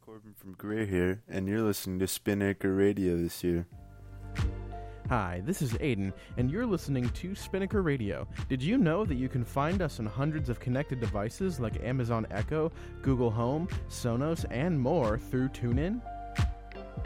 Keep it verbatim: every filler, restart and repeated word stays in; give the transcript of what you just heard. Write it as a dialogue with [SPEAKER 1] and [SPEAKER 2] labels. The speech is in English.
[SPEAKER 1] Corbin from Greer here, and you're listening to Spinnaker Radio this year.
[SPEAKER 2] Hi, this is Aiden, and you're listening to Spinnaker Radio. Did you know that you can find us on hundreds of connected devices like Amazon Echo, Google Home, Sonos, and more through TuneIn?